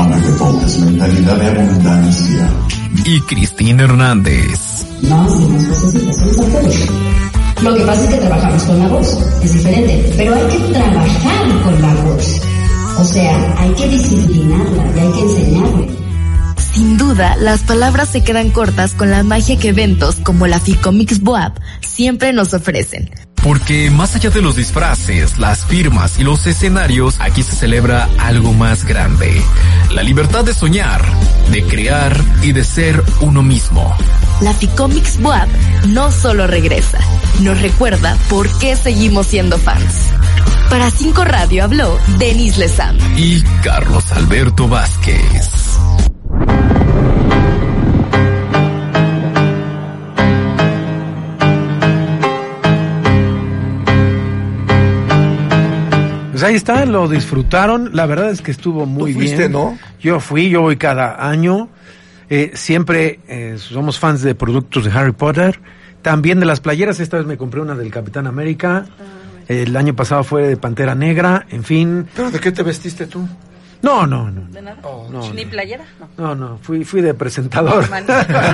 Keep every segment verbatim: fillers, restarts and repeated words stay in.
para que pongas mentalidad de abundancia. Y Cristina Hernández. No hacemos especificaciones al público. Lo que pasa es que trabajamos con la voz, es diferente, pero hay que trabajar con la voz. O sea, hay que disciplinarla y hay que enseñarle. Sin duda, las palabras se quedan cortas con la magia que eventos como la Ficomics Boab siempre nos ofrecen. Porque más allá de los disfraces, las firmas y los escenarios, aquí se celebra algo más grande. La libertad de soñar, de crear y de ser uno mismo. La Ficomics Boab no solo regresa, nos recuerda por qué seguimos siendo fans. Para Cinco Radio habló Denis Lezama y Carlos Alberto Vázquez. Pues ahí está, lo disfrutaron, la verdad es que estuvo muy ¿Tú fuiste, bien. ¿No? Yo fui, yo voy cada año, eh, siempre eh, somos fans de productos de Harry Potter, también de las playeras, esta vez me compré una del Capitán América, el año pasado fue de Pantera Negra, en fin. ¿Pero de qué te vestiste tú? No, no, no. ¿De nada? Oh, no, ¿Ni no. playera? No, No. no, fui, fui de presentador. No,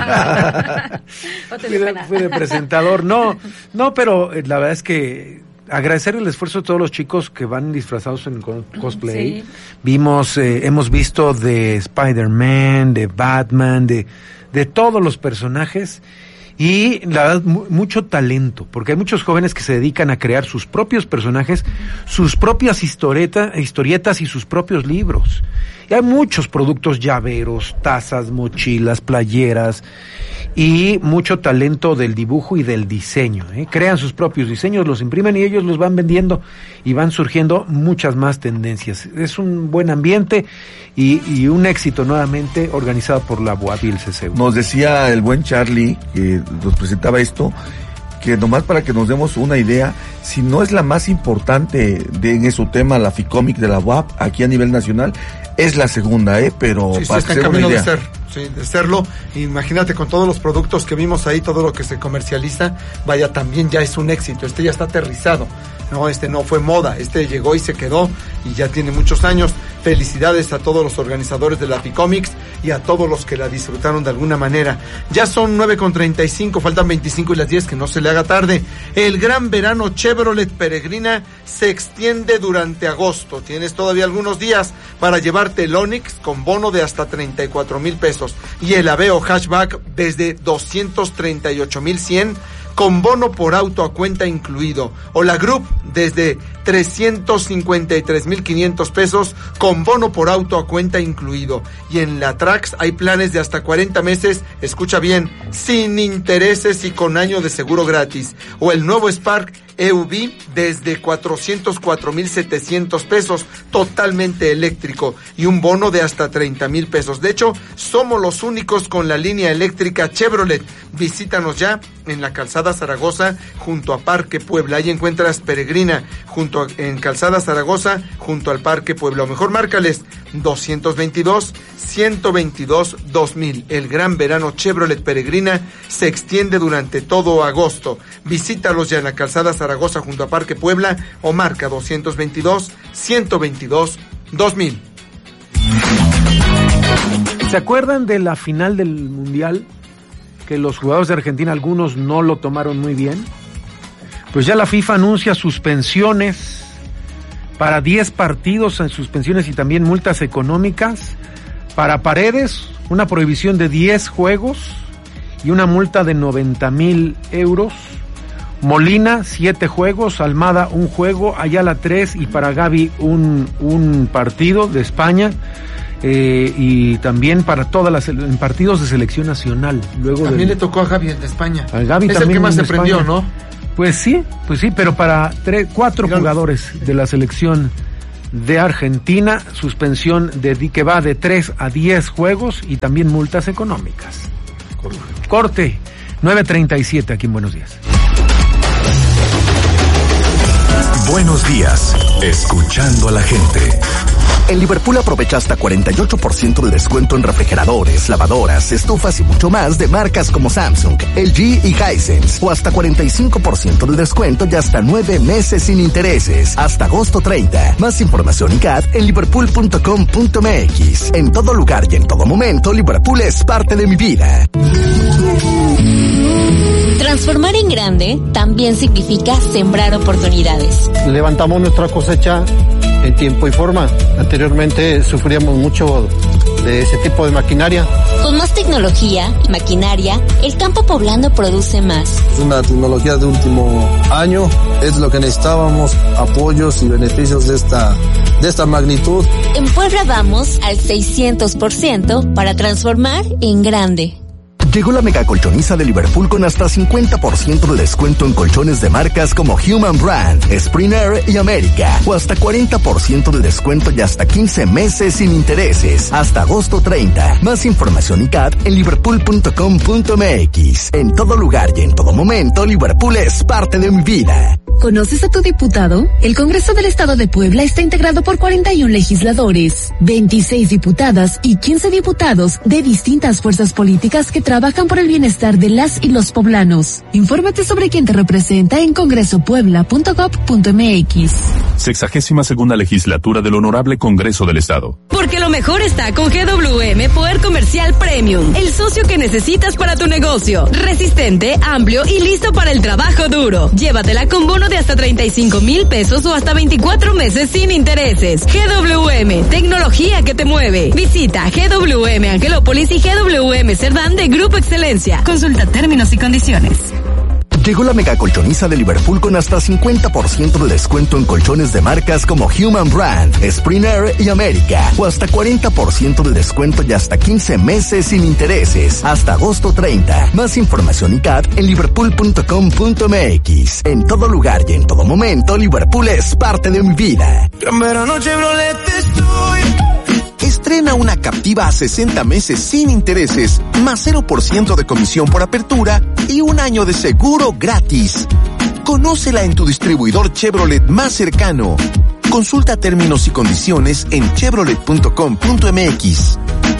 fui, de, fui de presentador, no, no, pero eh, la verdad es que agradecer el esfuerzo de todos los chicos que van disfrazados en cosplay. Sí. Vimos, eh, hemos visto de Spider-Man, de Batman, de, de todos los personajes. Y la verdad, mu- mucho talento, porque hay muchos jóvenes que se dedican a crear sus propios personajes, sus propias historieta, historietas y sus propios libros. Y hay muchos productos, llaveros, tazas, mochilas, playeras, y mucho talento del dibujo y del diseño, ¿eh? Crean sus propios diseños, los imprimen y ellos los van vendiendo y van surgiendo muchas más tendencias. Es un buen ambiente y, y un éxito nuevamente organizado por la B O A B y el C C U. Nos decía el buen Charlie, que nos presentaba esto, que nomás para que nos demos una idea, si no es la más importante de, en su tema, la Ficomic de la B O A B, aquí a nivel nacional, es la segunda, ¿eh? Pero sí, para sí, que está en se den camino una de idea. ser, sí, de serlo. Imagínate con todos los productos que vimos ahí, todo lo que se comercializa, vaya, también ya es un éxito. Este ya está aterrizado. No, este no fue moda, este llegó y se quedó y ya tiene muchos años. Felicidades a todos los organizadores de la Ficomics y a todos los que la disfrutaron de alguna manera. Ya son nueve con treinta y cinco, faltan veinticinco y las diez, que no se le haga tarde. El gran verano Chevrolet Peregrina se extiende durante agosto. Tienes todavía algunos días para llevarte el Onix con bono de hasta treinta y cuatro mil pesos y el Aveo Hatchback desde doscientos treinta y ocho mil cien con bono por auto a cuenta incluido, o la Group desde trescientos cincuenta y tres mil quinientos pesos con bono por auto a cuenta incluido. Y en la Trax hay planes de hasta cuarenta meses, escucha bien, sin intereses y con año de seguro gratis. O el nuevo Spark E U V desde cuatrocientos cuatro mil setecientos pesos, totalmente eléctrico, y un bono de hasta treinta mil pesos. De hecho, somos los únicos con la línea eléctrica Chevrolet. Visítanos ya en la Calzada Zaragoza junto a Parque Puebla. Ahí encuentras Peregrina junto a, en Calzada Zaragoza junto al Parque Puebla. O mejor márcales doscientos veintidós, ciento veintidós, dos mil. El gran verano Chevrolet Peregrina se extiende durante todo agosto. Visítalos ya en la Calzada Zaragoza junto a Parque Puebla o marca doscientos veintidós, ciento veintidós, dos mil. ¿Se acuerdan de la final del Mundial? Que los jugadores de Argentina, algunos no lo tomaron muy bien. Pues ya la FIFA anuncia suspensiones para diez partidos, en suspensiones y también multas económicas. Para Paredes, una prohibición de diez juegos y una multa de noventa mil euros. Molina, siete juegos. Almada, un juego. Ayala, tres. Y para Gavi, un, un partido de España. Eh, y también para todas las en partidos de selección nacional. Luego también de, le tocó a Gavi el de España. A Gavi es también el que más se España. prendió, ¿no? Pues sí, pues sí, pero para tres, cuatro Díganos. Jugadores de la selección de Argentina, suspensión de que va de tres a diez juegos y también multas económicas. Corte, Corte nueve treinta y siete aquí en Buenos Días. Buenos días, escuchando a la gente. En Liverpool aprovecha hasta cuarenta y ocho por ciento de descuento en refrigeradores, lavadoras, estufas y mucho más de marcas como Samsung, L G y Hisense. O hasta cuarenta y cinco por ciento de descuento y hasta nueve meses sin intereses. Hasta agosto treinta. Más información y C A D en liverpool punto com punto m x. En todo lugar y en todo momento, Liverpool es parte de mi vida. Transformar en grande también significa sembrar oportunidades. Levantamos nuestra cosecha en tiempo y forma. Anteriormente sufríamos mucho de ese tipo de maquinaria. Con más tecnología y maquinaria, el campo poblano produce más. Es una tecnología de último año, es lo que necesitábamos, apoyos y beneficios de esta, de esta magnitud. En Puebla vamos al seiscientos por ciento para transformar en grande. Llegó la mega colchoniza de Liverpool con hasta cincuenta por ciento de descuento en colchones de marcas como Human Brand, Springer y América. O hasta cuarenta por ciento de descuento y hasta quince meses sin intereses. Hasta agosto treinta. Más información y C A D en liverpool punto com punto m x. En todo lugar y en todo momento, Liverpool es parte de mi vida. ¿Conoces a tu diputado? El Congreso del Estado de Puebla está integrado por cuarenta y uno legisladores, veintiséis diputadas y quince diputados de distintas fuerzas políticas que trabajan por el bienestar de las y los poblanos. Infórmate sobre quién te representa en congreso puebla punto gob punto m x. Sexagésima segunda legislatura del Honorable Congreso del Estado. Porque lo mejor está con G W M Poder Comercial Premium, el socio que necesitas para tu negocio. Resistente, amplio y listo para el trabajo duro. Llévatela con bono de hasta treinta y cinco mil pesos o hasta veinticuatro meses sin intereses. G W M, tecnología que te mueve. Visita G W M Angelópolis y G W M Cerdán de Grupo Excelencia. Consulta términos y condiciones. Llegó la mega colchoniza de Liverpool con hasta cincuenta por ciento de descuento en colchones de marcas como Human Brand, Springer y América. O hasta cuarenta por ciento de descuento y hasta quince meses sin intereses. Hasta agosto treinta. Más información y C A D en liverpool punto com punto m x. En todo lugar y en todo momento, Liverpool es parte de mi vida. En verano Chevrolet estoy. Estrena una Captiva a sesenta meses sin intereses, más cero por ciento de comisión por apertura y un año de seguro gratis. Conócela en tu distribuidor Chevrolet más cercano. Consulta términos y condiciones en chevrolet punto com punto m x.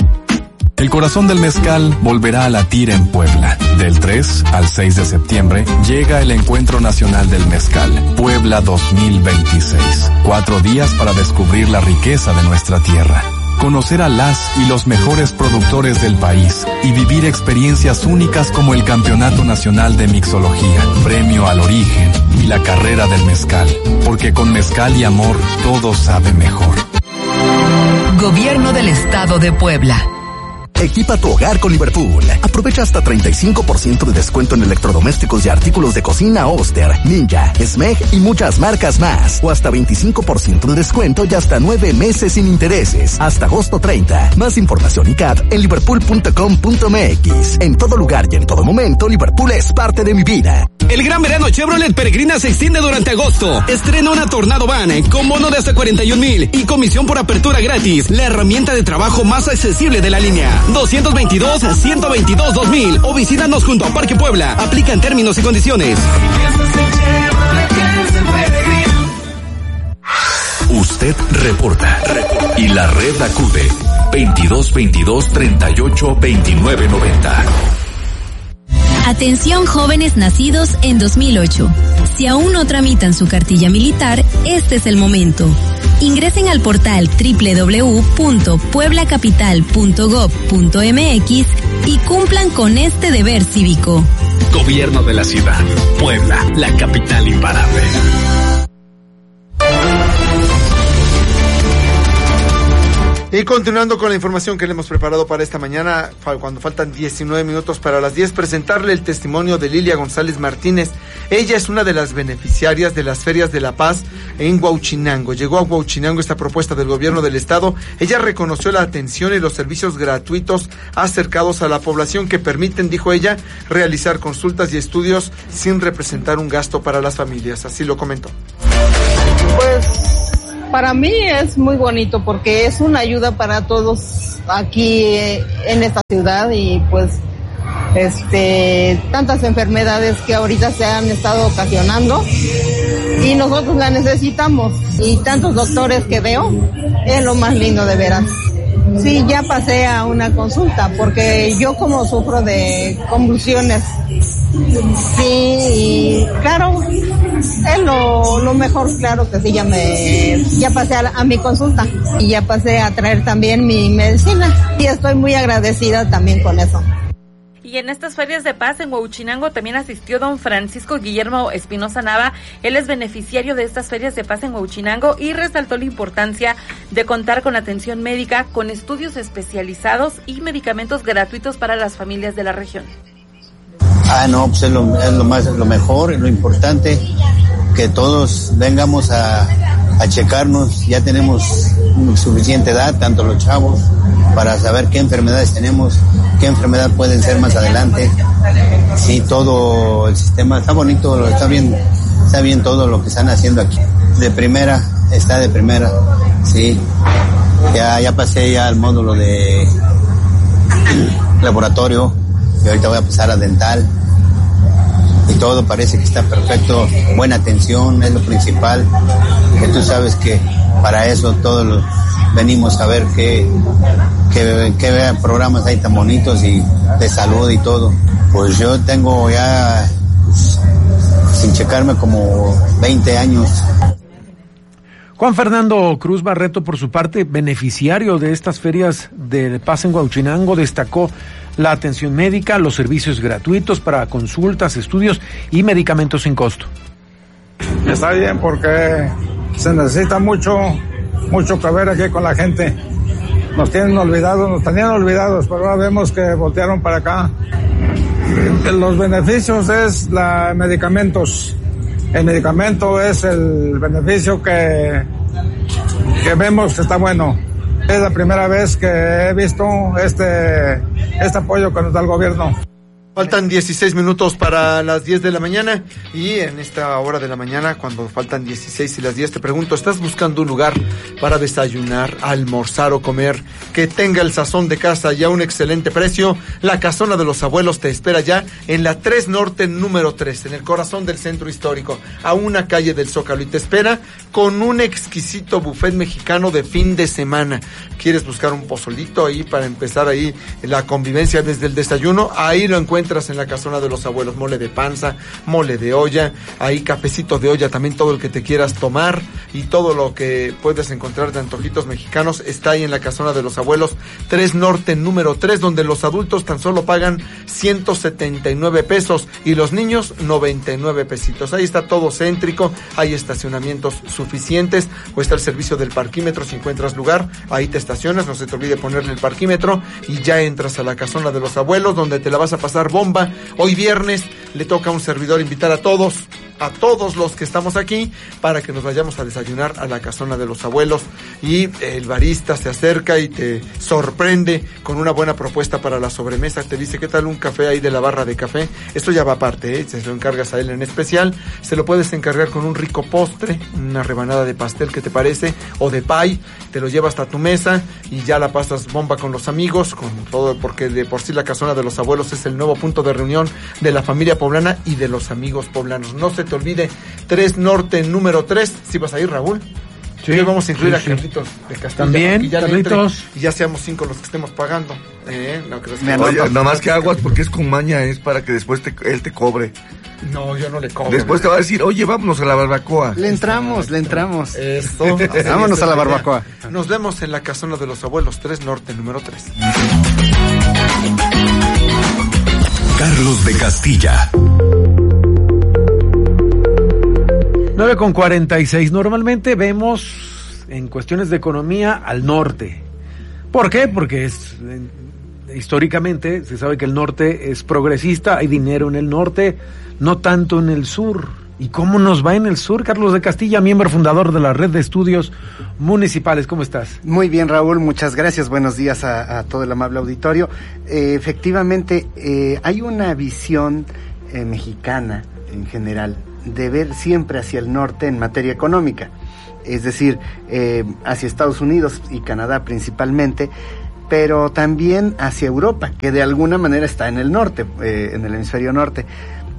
El corazón del mezcal volverá a latir en Puebla. Del tres al seis de septiembre llega el Encuentro Nacional del Mezcal, Puebla dos mil veintiséis. Cuatro días para descubrir la riqueza de nuestra tierra. Conocer a las y los mejores productores del país y vivir experiencias únicas como el Campeonato Nacional de Mixología, Premio al Origen y la Carrera del Mezcal. Porque con mezcal y amor todo sabe mejor. Gobierno del Estado de Puebla. Equipa tu hogar con Liverpool. Aprovecha hasta treinta y cinco por ciento de descuento en electrodomésticos y artículos de cocina Oster, Ninja, Smeg y muchas marcas más. O hasta veinticinco por ciento de descuento y hasta nueve meses sin intereses. Hasta agosto treinta. Más información y C A D en liverpool punto com punto m x. En todo lugar y en todo momento, Liverpool es parte de mi vida. El gran verano Chevrolet Peregrina se extiende durante agosto. Estrena una Tornado Van con bono de hasta cuarenta y un mil y comisión por apertura gratis. La herramienta de trabajo más accesible de la línea. doscientos veintidós, ciento veintidós, dos mil o visítanos junto a Parque Puebla. Aplican términos y condiciones. Usted reporta y la red acude veintidós veintidós treinta y ocho veintinueve noventa. Atención jóvenes nacidos en dos mil ocho. Si aún no tramitan su cartilla militar, este es el momento. Ingresen al portal doble u doble u doble u punto puebla capital punto gob punto m x y cumplan con este deber cívico. Gobierno de la Ciudad. Puebla, la capital imparable. Y continuando con la información que le hemos preparado para esta mañana, cuando faltan diecinueve minutos para las diez, presentarle el testimonio de Lilia González Martínez. Ella es una de las beneficiarias de las Ferias de la Paz en Huauchinango. Llegó a Huauchinango esta propuesta del gobierno del estado. Ella reconoció la atención y los servicios gratuitos acercados a la población que permiten, dijo ella, realizar consultas y estudios sin representar un gasto para las familias. Así lo comentó. Pues para mí es muy bonito porque es una ayuda para todos aquí en esta ciudad y pues este tantas enfermedades que ahorita se han estado ocasionando y nosotros la necesitamos. Y tantos doctores que veo, es lo más lindo de veras. Sí, ya pasé a una consulta, porque yo como sufro de convulsiones, sí, y claro, es lo, lo mejor, claro que sí, ya me, ya pasé a, a mi consulta, y ya pasé a traer también mi medicina, y estoy muy agradecida también con eso. Y en estas ferias de paz en Huauchinango también asistió don Francisco Guillermo Espinosa Nava. Él es beneficiario de estas ferias de paz en Huauchinango y resaltó la importancia de contar con atención médica, con estudios especializados y medicamentos gratuitos para las familias de la región. Ah, no, pues es lo, es lo más, lo mejor, es lo importante, que todos vengamos a, a checarnos. Ya tenemos suficiente edad, tanto los chavos, para saber qué enfermedades tenemos, qué enfermedad pueden ser más adelante. Sí, todo el sistema está bonito, está bien, está bien todo lo que están haciendo aquí. De primera, está de primera, sí. Ya, ya pasé ya al módulo de laboratorio y ahorita voy a pasar a dental. Y todo parece que está perfecto, buena atención, es lo principal, que tú sabes que para eso todos los venimos a ver qué, qué, qué programas hay tan bonitos y de salud y todo. Pues yo tengo ya, pues, sin checarme, como veinte años. Juan Fernando Cruz Barreto, por su parte, beneficiario de estas ferias de paz en Huauchinango, destacó la atención médica, los servicios gratuitos para consultas, estudios y medicamentos sin costo. Está bien porque se necesita mucho, mucho que ver aquí con la gente. Nos tienen olvidados, nos tenían olvidados, pero ahora vemos que voltearon para acá. Los beneficios es la medicamentos. El medicamento es el beneficio que, que vemos que está bueno. Es la primera vez que he visto este, este apoyo que nos da el gobierno. Faltan dieciséis minutos para las diez de la mañana y en esta hora de la mañana, cuando faltan dieciséis y las diez, te pregunto, ¿estás buscando un lugar para desayunar, almorzar o comer que tenga el sazón de casa y a un excelente precio? La Casona de los Abuelos te espera ya en la tres Norte número tres, en el corazón del centro histórico, a una calle del Zócalo, y te espera con un exquisito buffet mexicano de fin de semana. ¿Quieres buscar un pozolito ahí para empezar ahí la convivencia desde el desayuno? Ahí lo encuentras en la Casona de los Abuelos. Mole de panza, mole de olla, ahí cafecito de olla, también todo el que te quieras tomar y todo lo que puedes encontrar de antojitos mexicanos está ahí en la Casona de los Abuelos, tres Norte número tres, donde los adultos tan solo pagan ciento setenta y nueve pesos y los niños noventa y nueve pesitos. Ahí está todo céntrico, hay estacionamientos suficientes, o está el servicio del parquímetro. Si encuentras lugar, ahí te estacionas, no se te olvide ponerle el parquímetro y ya entras a la Casona de los Abuelos, donde te la vas a pasar bomba. Hoy viernes le toca a un servidor invitar a todos, a todos los que estamos aquí, para que nos vayamos a desayunar a la Casona de los Abuelos, y el barista se acerca y te sorprende con una buena propuesta para la sobremesa. Te dice, ¿qué tal un café ahí de la barra de café? Esto ya va aparte, ¿eh? Se lo encargas a él en especial. Se lo puedes encargar con un rico postre, una rebanada de pastel, ¿qué te parece? O de pie, te lo llevas hasta tu mesa y ya la pasas bomba con los amigos, con todo, porque de por sí la Casona de los Abuelos es el nuevo punto de reunión de la familia poblana y de los amigos poblanos. No se te olvide, tres Norte número tres. ¿Sí vas a ir, Raúl? Sí, hoy vamos a incluir sí, a Carlitos de Castilla. También, ya Carlitos. Y ya seamos cinco los que estemos pagando. ¿Eh? No crees que... Oye, nada más que aguas, porque es con maña, es para que después te, él te cobre. No, yo no le cobro. Después te va a decir, oye, vámonos a la barbacoa. Le entramos, le entramos. Esto. Vámonos a la barbacoa. Nos vemos en la Casona de los Abuelos, tres Norte número tres. Carlos de Castilla. nueve con cuarenta y seis. Normalmente vemos en cuestiones de economía al norte. ¿Por qué? Porque es eh, históricamente se sabe que el norte es progresista, hay dinero en el norte, no tanto en el sur. ¿Y cómo nos va en el sur? Carlos de Castilla, miembro fundador de la Red de Estudios Municipales. ¿Cómo estás? Muy bien, Raúl, muchas gracias. Buenos días a, a todo el amable auditorio. Eh, efectivamente, eh, hay una visión eh, mexicana en general de ver siempre hacia el norte en materia económica, es decir, eh, hacia Estados Unidos y Canadá principalmente, pero también hacia Europa, que de alguna manera está en el norte, eh, en el hemisferio norte.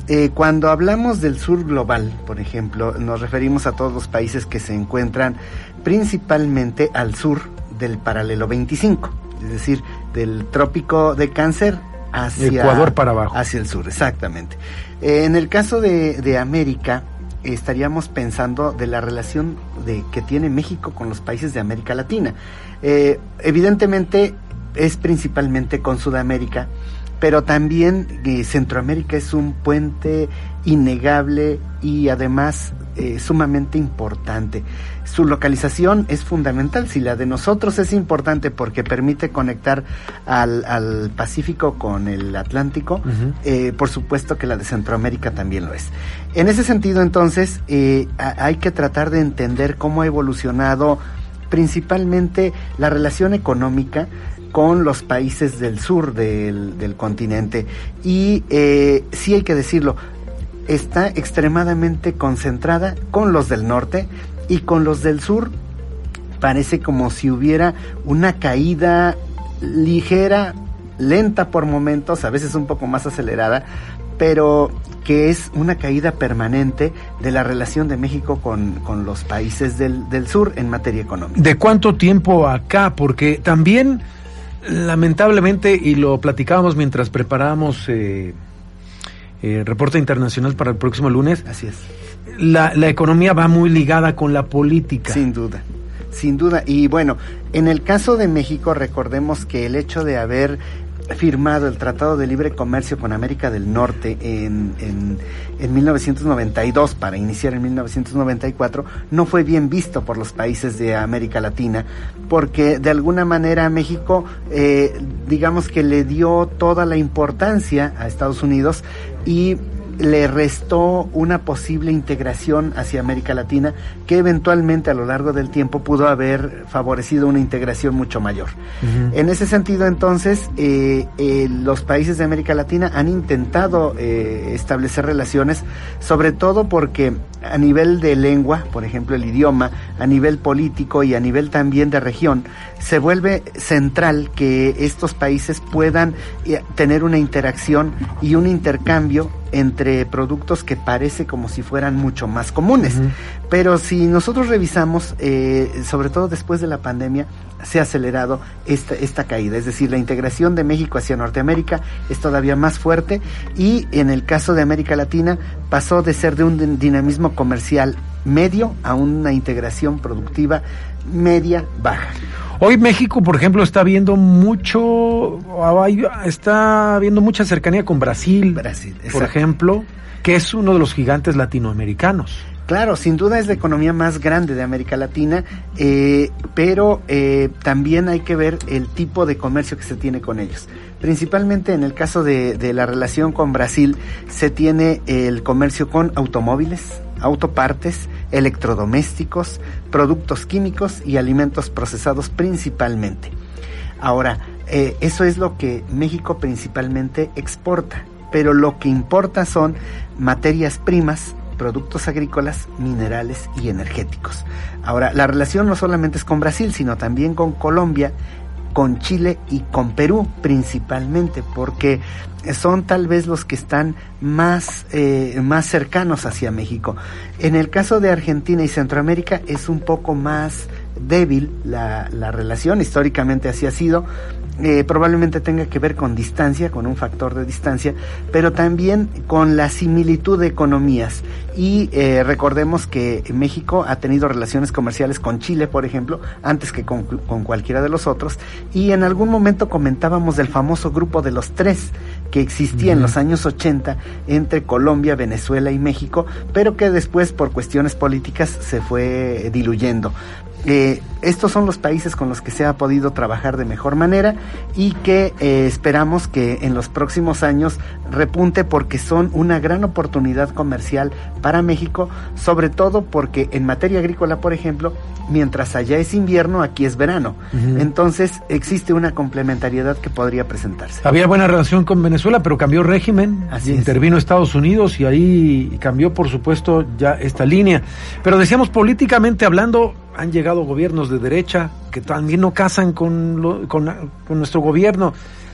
eh, cuando hablamos del sur global, por ejemplo, nos referimos a todos los países que se encuentran principalmente al sur del paralelo veinticinco, es decir, del trópico de Cáncer hacia Ecuador para abajo, hacia el sur, exactamente. Eh, en el caso de, de América, estaríamos pensando de la relación de que tiene México con los países de América Latina. Eh, evidentemente es principalmente con Sudamérica, pero también eh, Centroamérica es un puente innegable y además eh, sumamente importante. Su localización es fundamental. Si la de nosotros es importante porque permite conectar al, al Pacífico con el Atlántico, uh-huh. eh, por supuesto que la de Centroamérica también lo es. En ese sentido, entonces, eh, a, hay que tratar de entender cómo ha evolucionado principalmente la relación económica con los países del sur del, del continente. Y eh, sí hay que decirlo, está extremadamente concentrada con los del norte, y con los del sur parece como si hubiera una caída ligera, lenta por momentos, a veces un poco más acelerada, pero que es una caída permanente de la relación de México con, con los países del, del sur en materia económica. ¿De cuánto tiempo acá? Porque también, lamentablemente, y lo platicábamos mientras preparábamos eh, eh, reporte internacional para el próximo lunes, así es. La, la economía va muy ligada con la política. Sin duda, sin duda. Y bueno, en el caso de México, recordemos que el hecho de haber firmado el Tratado de Libre Comercio con América del Norte en, en, en mil novecientos noventa y dos, para iniciar en mil novecientos noventa y cuatro, no fue bien visto por los países de América Latina, porque de alguna manera México, eh, digamos que le dio toda la importancia a Estados Unidos y le restó una posible integración hacia América Latina que eventualmente a lo largo del tiempo pudo haber favorecido una integración mucho mayor. Uh-huh. En ese sentido, entonces, eh, eh, los países de América Latina han intentado eh, establecer relaciones, sobre todo porque a nivel de lengua, por ejemplo el idioma, a nivel político y a nivel también de región, se vuelve central que estos países puedan eh, tener una interacción y un intercambio entre productos que parece como si fueran mucho más comunes. Uh-huh. Pero si nosotros revisamos, eh, sobre todo después de la pandemia, se ha acelerado esta, esta caída, es decir, la integración de México hacia Norteamérica es todavía más fuerte, y en el caso de América Latina pasó de ser de un dinamismo comercial medio a una integración productiva media baja. Hoy México, por ejemplo, está viendo mucho, está viendo mucha cercanía con Brasil, Brasil, por ejemplo, que es uno de los gigantes latinoamericanos. Claro, sin duda es la economía más grande de América Latina, eh, pero eh, también hay que ver el tipo de comercio que se tiene con ellos. Principalmente en el caso de, de la relación con Brasil, se tiene el comercio con automóviles, autopartes, electrodomésticos, productos químicos y alimentos procesados principalmente. Ahora, eh, eso es lo que México principalmente exporta, pero lo que importa son materias primas, productos agrícolas, minerales y energéticos. Ahora, la relación no solamente es con Brasil, sino también con Colombia, con Chile y con Perú principalmente, porque son tal vez los que están más, eh, más cercanos hacia México. En el caso de Argentina y Centroamérica es un poco más débil la, la relación, históricamente así ha sido. Eh, probablemente tenga que ver con distancia, con un factor de distancia, pero también con la similitud de economías. Y eh, recordemos que México ha tenido relaciones comerciales con Chile, por ejemplo, antes que con, con cualquiera de los otros, y en algún momento comentábamos del famoso grupo de los tres que existía uh-huh. en los años ochenta entre Colombia, Venezuela y México, pero que después por cuestiones políticas se fue diluyendo. Eh, estos son los países con los que se ha podido trabajar de mejor manera y que eh, esperamos que en los próximos años repunte, porque son una gran oportunidad comercial para México, sobre todo porque en materia agrícola, por ejemplo, mientras allá es invierno, aquí es verano. Uh-huh. Entonces existe una complementariedad que podría presentarse. Había buena relación con Venezuela, pero cambió régimen, Así y intervino Estados Unidos y ahí cambió, por supuesto, ya esta línea. Pero decíamos, políticamente hablando, han llegado gobiernos de derecha que también no casan con, lo, con, con nuestro gobierno.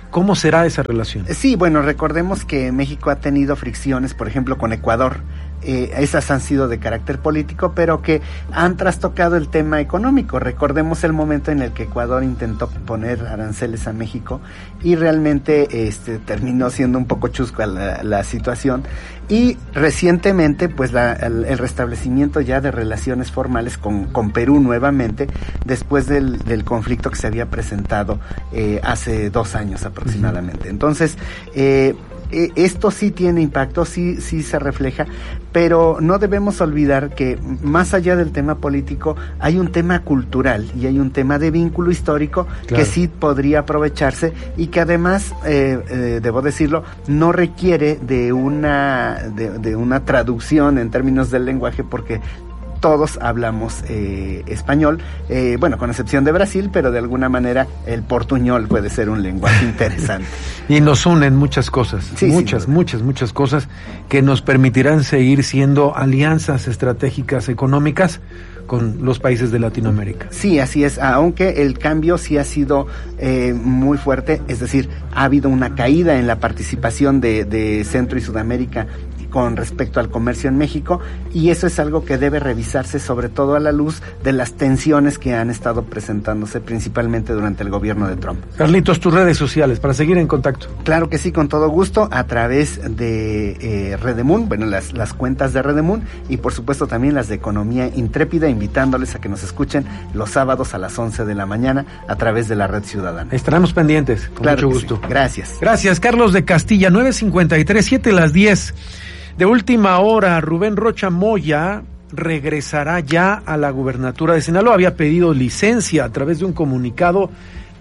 ¿Cómo será esa relación? Sí, bueno, recordemos que México ha tenido fricciones, por ejemplo, con Ecuador. Eh, esas han sido de carácter político, pero que han trastocado el tema económico. Recordemos el momento en el que Ecuador intentó poner aranceles a México y realmente este, terminó siendo un poco chusca la, la situación. Y recientemente, pues la, el, el restablecimiento ya de relaciones formales con, con Perú nuevamente, después del, del conflicto que se había presentado eh, hace dos años aproximadamente. Uh-huh. Entonces, eh, esto sí tiene impacto, sí, sí se refleja, pero no debemos olvidar que más allá del tema político hay un tema cultural y hay un tema de vínculo histórico, claro, que sí podría aprovecharse y que además, eh, eh, debo decirlo, no requiere de una, de, de una traducción en términos del lenguaje, porque todos hablamos eh, español, eh, bueno, con excepción de Brasil, pero de alguna manera el portuñol puede ser un lenguaje interesante. Y nos unen muchas cosas, sí, muchas, muchas, muchas cosas que nos permitirán seguir siendo alianzas estratégicas económicas con los países de Latinoamérica. Sí, así es, aunque el cambio sí ha sido eh, muy fuerte, es decir, ha habido una caída en la participación de, de Centro y Sudamérica con respecto al comercio en México, y eso es algo que debe revisarse, sobre todo a la luz de las tensiones que han estado presentándose principalmente durante el gobierno de Trump. Carlitos, tus redes sociales para seguir en contacto. Claro que sí, con todo gusto, a través de eh, Redemun, bueno, las, las cuentas de Redemun, y por supuesto también las de Economía Intrépida, invitándoles a que nos escuchen los sábados a las once de la mañana a través de la Red Ciudadana. Estaremos pendientes, con claro mucho gusto. Sí. Gracias. Gracias, Carlos de Castilla, nueve cincuenta y tres, siete las diez. De última hora, Rubén Rocha Moya regresará ya a la gubernatura de Sinaloa. Había pedido licencia a través de un comunicado.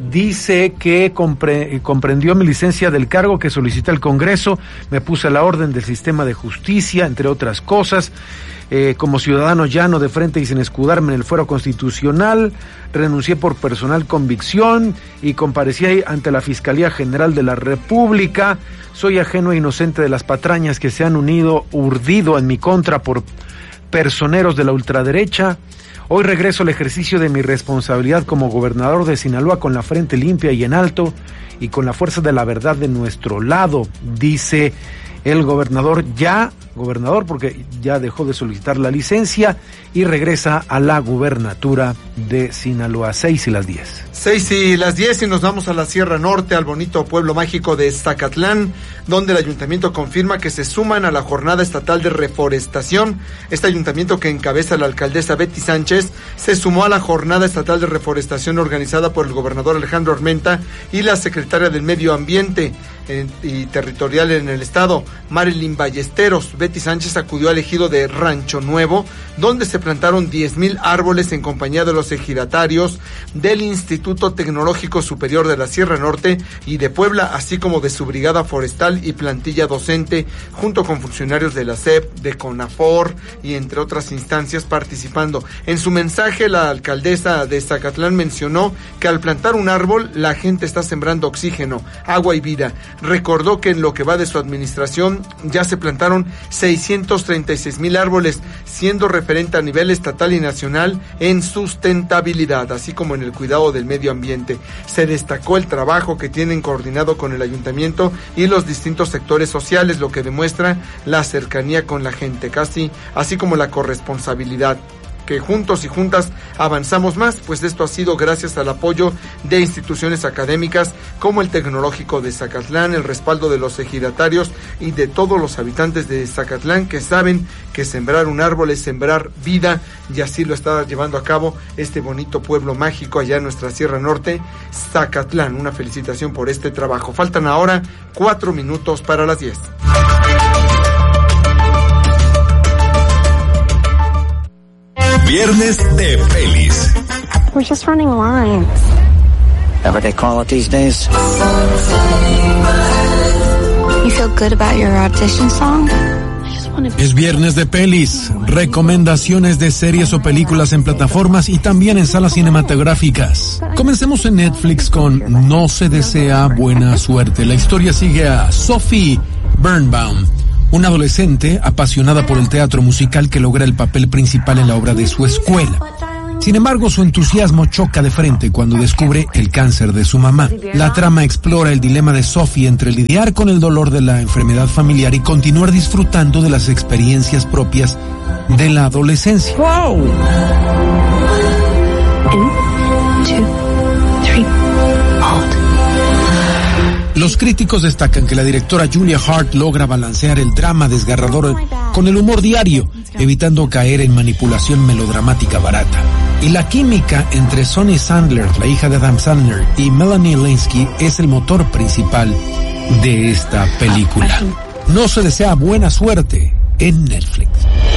Dice que compre, comprendió mi licencia del cargo que solicita el Congreso. Me puse a la orden del sistema de justicia, entre otras cosas. Eh, como ciudadano llano, de frente y sin escudarme en el fuero constitucional, renuncié por personal convicción y comparecí ante la Fiscalía General de la República. Soy ajeno e inocente de las patrañas que se han unido, urdido en mi contra por personeros de la ultraderecha. Hoy regreso al ejercicio de mi responsabilidad como gobernador de Sinaloa con la frente limpia y en alto y con la fuerza de la verdad de nuestro lado, dice el gobernador, ya gobernador, porque ya dejó de solicitar la licencia y regresa a la gubernatura de Sinaloa. Seis y las diez. Seis y las diez y nos vamos a la Sierra Norte, al bonito pueblo mágico de Zacatlán, donde el ayuntamiento confirma que se suman a la jornada estatal de reforestación. Este ayuntamiento, que encabeza la alcaldesa Betty Sánchez, se sumó a la jornada estatal de reforestación organizada por el gobernador Alejandro Armenta y la secretaria del Medio Ambiente eh, y Territorial en el estado, Marilyn Ballesteros. Betty Sánchez acudió al ejido de Rancho Nuevo, donde se plantaron diez mil árboles en compañía de los ejidatarios del Instituto Tecnológico Superior de la Sierra Norte y de Puebla, así como de su brigada forestal y plantilla docente, junto con funcionarios de la S E P, de CONAFOR y entre otras instancias participando. En su mensaje, la alcaldesa de Zacatlán mencionó que al plantar un árbol, la gente está sembrando oxígeno, agua y vida. Recordó que en lo que va de su administración ya se plantaron seiscientos treinta y seis mil árboles, siendo referente a nivel estatal y nacional en sustentabilidad, así como en el cuidado del medio ambiente. Se destacó el trabajo que tienen coordinado con el ayuntamiento y los distintos sectores sociales, lo que demuestra la cercanía con la gente, casi así como la corresponsabilidad. Que juntos y juntas avanzamos más, pues esto ha sido gracias al apoyo de instituciones académicas como el Tecnológico de Zacatlán, el respaldo de los ejidatarios y de todos los habitantes de Zacatlán, que saben que sembrar un árbol es sembrar vida, y así lo está llevando a cabo este bonito pueblo mágico allá en nuestra Sierra Norte, Zacatlán. Una felicitación por este trabajo. Faltan ahora cuatro minutos para las diez. Viernes de Pelis. We're just running lines. Whatever they call it these days. You feel good about your audition song? Es Viernes de Pelis, recomendaciones de series o películas en plataformas y también en salas cinematográficas. Comencemos en Netflix con No se desea buena suerte. La historia sigue a Sophie Birnbaum, una adolescente apasionada por el teatro musical que logra el papel principal en la obra de su escuela. Sin embargo, su entusiasmo choca de frente cuando descubre el cáncer de su mamá. La trama explora el dilema de Sophie entre lidiar con el dolor de la enfermedad familiar y continuar disfrutando de las experiencias propias de la adolescencia. ¡Wow! Los críticos destacan que la directora Julia Hart logra balancear el drama desgarrador con el humor diario, evitando caer en manipulación melodramática barata. Y la química entre Sonny Sandler, la hija de Adam Sandler, y Melanie Linsky es el motor principal de esta película. No se desea buena suerte en Netflix.